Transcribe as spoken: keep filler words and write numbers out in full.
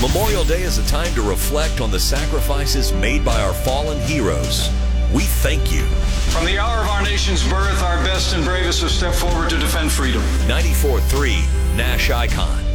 Memorial Day is a time to reflect on the sacrifices made by our fallen heroes. We thank you. From the hour of our nation's birth, our best and bravest have stepped forward to defend freedom. ninety-four point three Nash Icon.